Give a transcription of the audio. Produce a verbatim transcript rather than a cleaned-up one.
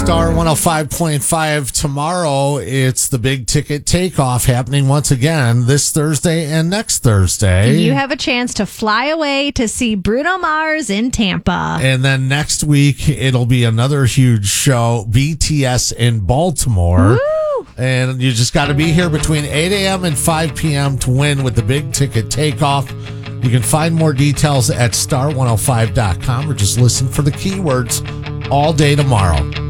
Star one oh five point five. Tomorrow, it's the big ticket takeoff happening once again this Thursday and next Thursday. You have a chance to fly away to see Bruno Mars in Tampa. And then next week, it'll be another huge show, B T S in Baltimore. Woo! And you just got to be here between eight a.m. and five p.m. to win with the big ticket takeoff. You can find more details at star one oh five dot com or just listen for the keywords all day tomorrow.